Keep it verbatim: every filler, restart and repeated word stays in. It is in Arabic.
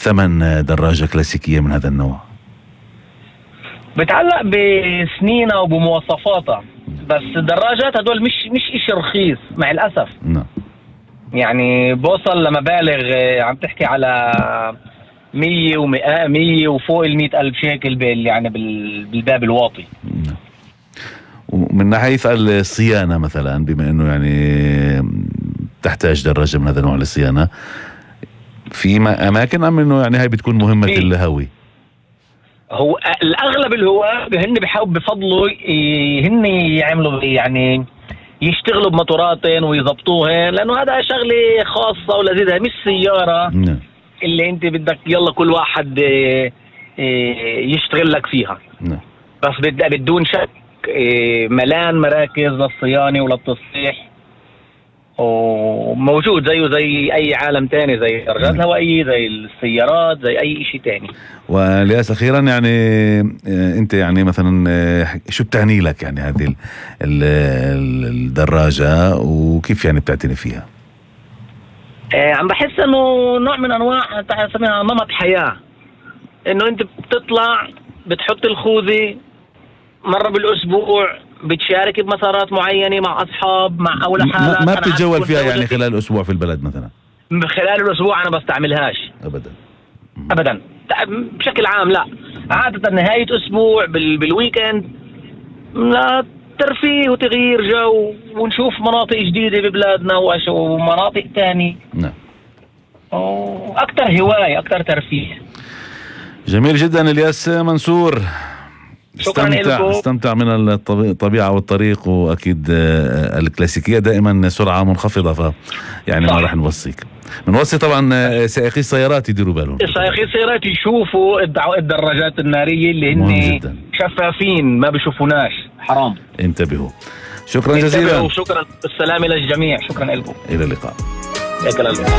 ثمن دراجة كلاسيكية من هذا النوع؟ بتعلق بسنينها وبمواصفاتها، بس الدراجات هدول مش مش اشي رخيص مع الاسف. نعم. يعني بوصل لمبالغ، عم تحكي على مية ومئة مية وفوق المئة ألف شيكل بال يعني بالباب الواطي. نعم. ومن حيث الصيانة مثلا، بما انه يعني تحتاج دراجة من هذا النوع للصيانة، في اماكن ام انه يعني هاي بتكون مهمة الهوي؟ هو الاغلب الهواة هن بحاول بفضلوا هن يعملوا يعني يشتغلوا بموتوراتين ويضبطوها، لانه هذا شغله خاصه ولذيذه، مش سياره نعم. اللي انت بدك يلا كل واحد يشتغل لك فيها. نعم. بس بدون شك ملان مراكز للصيانه وللتصليح، وموجود زيه زي اي عالم تاني، زي الدراجات الهوائيه، زي السيارات، زي اي شيء تاني. والياس اخيرا يعني انت يعني مثلا شو بتعني لك يعني هذه الدراجه، وكيف يعني بتعتني فيها؟ عم بحس انه نوع من انواع تسميها نمط حياه، انه انت بتطلع بتحط الخوذه مره بالاسبوع، بتشارك بمسارات معينه مع اصحاب مع اولى حالات. ما بتتجول فيها يعني خلال الاسبوع في البلد مثلا؟ خلال الاسبوع انا بستعملهاش ابدا ابدا بشكل عام، لا. عاده نهايه اسبوع بال... بالويكند، لا ترفيه وتغيير جو ونشوف مناطق جديده ببلادنا ومناطق تاني. نعم. واكثر هوايه، اكثر ترفيه. جميل جدا الياس منصور. استمتع استمتع من الطبيعة والطريق، وأكيد الكلاسيكية دائما سرعة منخفضة، ف يعني ما راح نوصيك. بنوصي طبعا سائقي السيارات يديروا بالهم، سائقي السيارات يشوفوا الدراجات النارية اللي هن شفافين ما بيشوفوناش، حرام. انتبهوا. شكرا جزيلا. وشكرا، السلام للجميع. شكرا لكم. إلى اللقاء. إلى اللقاء.